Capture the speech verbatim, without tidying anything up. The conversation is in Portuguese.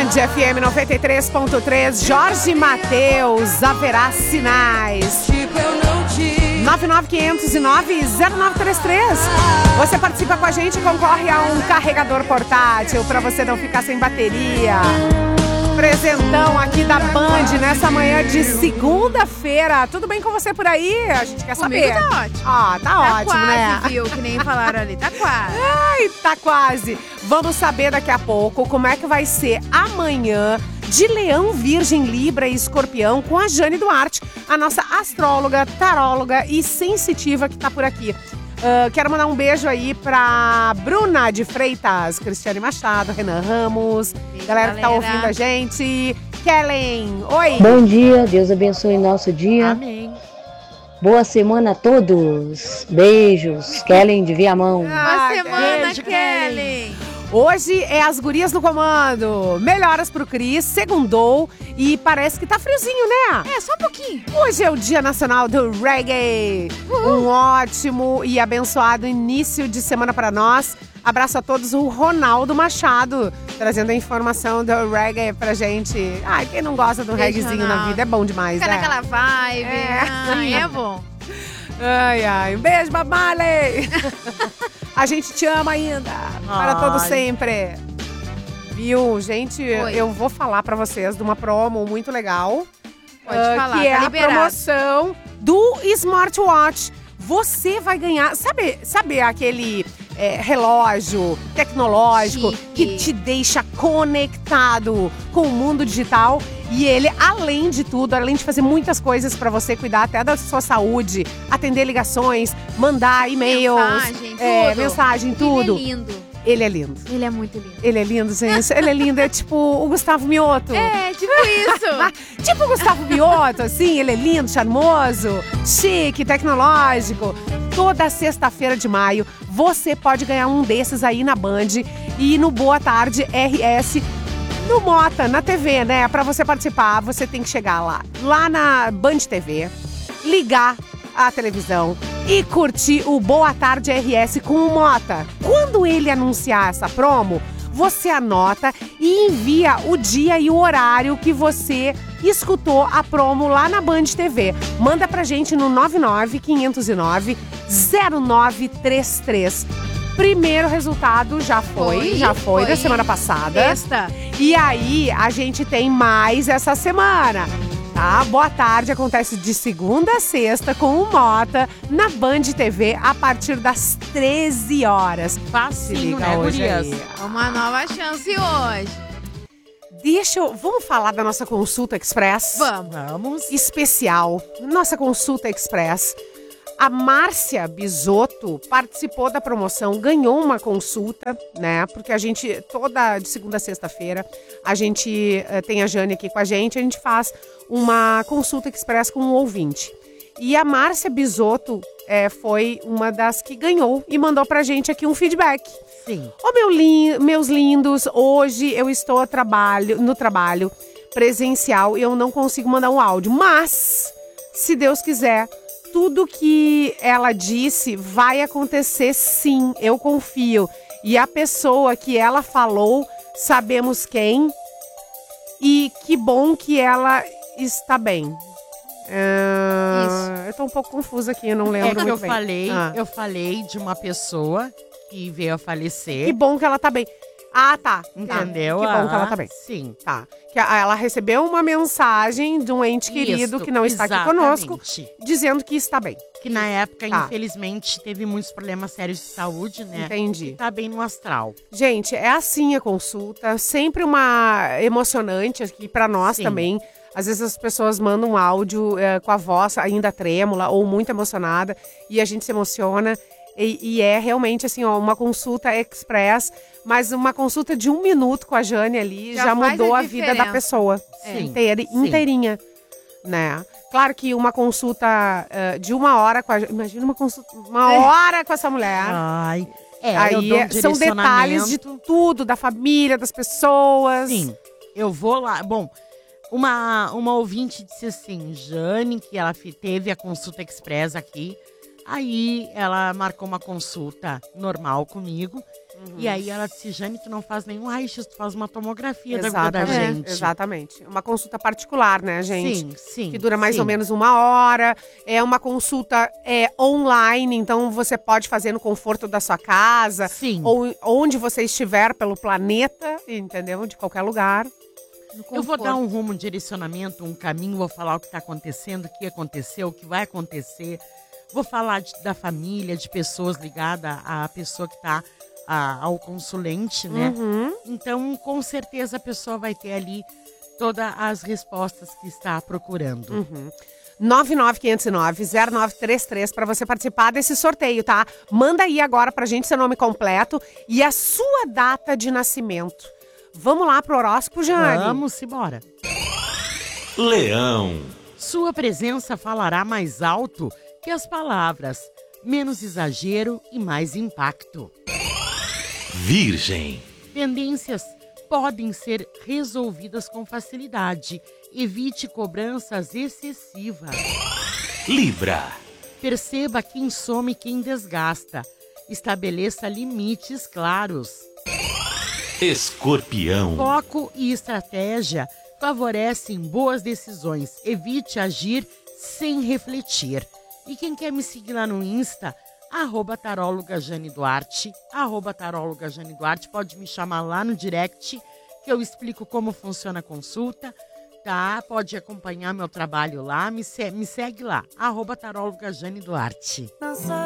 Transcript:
Band F M noventa e três ponto três, Jorge Mateus, haverá sinais. nove nove quinhentos e nove zero nove três três. Você participa com a gente e concorre a um carregador portátil para você não ficar sem bateria. Presentão aqui da Band nessa manhã de segunda-feira. Tudo bem com você por aí? A gente quer saber. Comigo tá ótimo. Ah, tá, tá ótimo, quase, né? Viu? Que nem falaram ali. Tá quase. Ai, tá quase. Vamos saber daqui a pouco como é que vai ser amanhã de Leão, Virgem, Libra e Escorpião com a Jane Duarte, a nossa astróloga, taróloga e sensitiva que tá por aqui. Uh, quero mandar um beijo aí pra Bruna de Freitas, Cristiane Machado, Renan Ramos, Beijo, galera que tá galera. ouvindo a gente. Kellen, oi! Bom dia, Deus abençoe nosso dia. Amém. Boa semana a todos. Beijos. Kellen de Viamão. Boa Ah, semana, beijo, Kelly. Hoje é as gurias no comando. Melhoras pro Cris, segundou e parece que tá friozinho, né? É, só um pouquinho. Hoje é o Dia Nacional do Reggae. Um ótimo e abençoado início de semana para nós. Abraço a todos. O Ronaldo Machado trazendo a informação do reggae pra gente. Ai, quem não gosta de um Beijo, reggaezinho na Ronaldo. vida é bom demais, Fica né? naquela vibe. É. Ai, é bom. Ai, ai. Um beijo, Babale. A gente te ama ainda. Para Ai. todo sempre. Viu, gente? Oi. Eu vou falar pra vocês de uma promo muito legal. Pode ah, falar, que é tá a liberado. promoção do smartwatch. Você vai ganhar, sabe, sabe aquele é, relógio tecnológico Chique. que te deixa conectado com o mundo digital? E ele, além de tudo, além de fazer muitas coisas pra você cuidar até da sua saúde, atender ligações, mandar e-mails, Mensagem, é, tudo. mensagem, tudo. Ele é lindo. Ele é lindo. Ele é muito lindo. Ele é lindo, gente. Ele é lindo. É tipo o Gustavo Mioto. É, tipo isso. Tipo o Gustavo Mioto, assim. Ele é lindo, charmoso, chique, tecnológico. Toda sexta-feira de maio, você pode ganhar um desses aí na Band e no Boa Tarde R S no Mota, na T V, né? Pra você participar, você tem que chegar lá. Lá na Band T V, ligar a televisão e curtir o Boa Tarde R S com o Mota. Quando ele anunciar essa promo, você anota e envia o dia e o horário que você escutou a promo lá na Band T V. Manda pra gente no nove nove quinhentos e nove zero nove três três. Primeiro resultado já foi, Foi, já foi, foi. da semana passada. Esta. E aí, a gente tem mais essa semana, tá? Boa Tarde acontece de segunda a sexta com o Mota na Band T V a partir das treze horas. Se Facinho, liga né, hoje gurias? aí. Uma nova chance hoje. Deixa eu... Vamos falar da nossa consulta express? Vamos. Vamos. Especial. Nossa consulta express. A Márcia Bisotto participou da promoção, ganhou uma consulta, né? Porque a gente, toda de segunda a sexta-feira, a gente eh, tem a Jane aqui com a gente, a gente faz uma consulta express com um ouvinte. E a Márcia Bisotto eh, foi uma das que ganhou e mandou pra gente aqui um feedback. Sim. Ô, meu lin- meus lindos, hoje eu estou a trabalho, no trabalho presencial e eu não consigo mandar um áudio. Mas, se Deus quiser, tudo que ela disse vai acontecer sim, eu confio. E a pessoa que ela falou, sabemos quem. E que bom que ela está bem. Ah, eu tô um pouco confusa aqui, eu não lembro É que muito eu bem. falei, Ah. eu falei de uma pessoa que veio a falecer. Que bom que ela tá bem. Ah, tá. Entendeu? Que bom que ela Ah, tá bem. Sim. Tá. Que a- ela recebeu uma mensagem de um ente querido Isso, que não está aqui conosco, exatamente. dizendo que está bem. Que na época, Tá. infelizmente, teve muitos problemas sérios de saúde, né? Entendi. E tá bem no astral. Gente, é assim a consulta, sempre uma emocionante aqui pra nós Sim. também. Às vezes as pessoas mandam um áudio eh, com a voz ainda trêmula ou muito emocionada e a gente se emociona. E, e é realmente assim, ó, uma consulta express, mas uma consulta de um minuto com a Jane ali já, Já faz mudou a a vida da diferença. pessoa Sim, inteira, sim. inteirinha, né? Claro que uma consulta eh, de uma hora com a Jane, imagina uma consulta, uma É. hora com essa mulher. Ai. É, eu Aí dou um é- são detalhes de direcionamento. tudo, da família, das pessoas. Sim, eu vou lá. Bom, uma, uma ouvinte disse assim, Jane, que ela fi- teve a consulta express aqui. Aí ela marcou uma consulta normal comigo. Uhum. E aí ela disse, Jane, tu não faz nenhum raio-x, tu faz uma tomografia da vida da Exatamente, gente. exatamente. Uma consulta particular, né, gente? Sim, sim. Que dura mais sim. ou menos uma hora. É uma consulta é, online, então você pode fazer no conforto da sua casa. Sim. Ou onde você estiver pelo planeta, entendeu? De qualquer lugar. Eu vou dar um rumo, um direcionamento, um caminho, vou falar o que está acontecendo, o que aconteceu, o que vai acontecer. Vou falar de, da família, de pessoas ligadas à pessoa que está ao consulente, né? Uhum. Então, com certeza, a pessoa vai ter ali todas as respostas que está procurando. Uhum. nove nove quinhentos e nove, zero nove três três para você participar desse sorteio, tá? Manda aí agora pra gente seu nome completo e a sua data de nascimento. Vamos lá pro horóscopo, Jane? Vamos embora. Leão. Sua presença falará mais alto que as palavras. Menos exagero e mais impacto. Virgem. Tendências podem ser resolvidas com facilidade. Evite cobranças excessivas. Libra. Perceba quem some e quem desgasta. Estabeleça limites claros. Escorpião. Foco e estratégia favorecem boas decisões. Evite agir sem refletir. E quem quer me seguir lá no Insta, arroba taróloga Jane Duarte, arroba taróloga Jane Duarte, pode me chamar lá no direct, que eu explico como funciona a consulta, tá? Pode acompanhar meu trabalho lá, me, se- me segue lá, arroba taróloga Jane Duarte.